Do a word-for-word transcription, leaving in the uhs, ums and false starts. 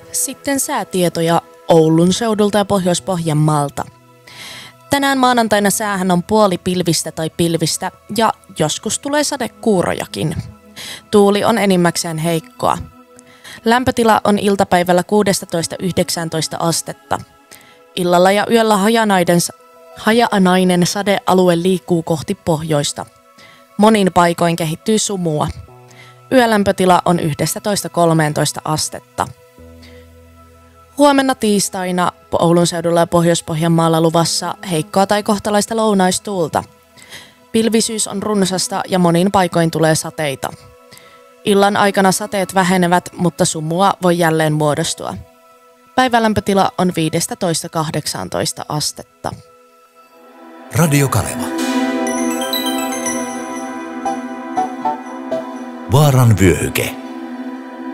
Sitten säätietoja Oulun seudulta ja Pohjois-Pohjanmaalta. Tänään maanantaina säähän on puoli pilvistä tai pilvistä ja joskus tulee sadekuurojakin. Tuuli on enimmäkseen heikkoa. Lämpötila on iltapäivällä kuusitoista yhdeksäntoista astetta. Illalla ja yöllä hajanainen, hajanainen sadealue liikkuu kohti pohjoista. Monin paikoin kehittyy sumua. Yölämpötila on yksitoista kolmetoista astetta. Huomenna tiistaina Oulun seudulla ja Pohjois-Pohjanmaalla luvassa heikkoa tai kohtalaista lounaistuulta. Pilvisyys on runsasta ja monin paikoin tulee sateita. Illan aikana sateet vähenevät, mutta sumua voi jälleen muodostua. Päivälämpötila on viisitoista kahdeksantoista astetta. Radio Kaleva. Vaaran vyöhyke.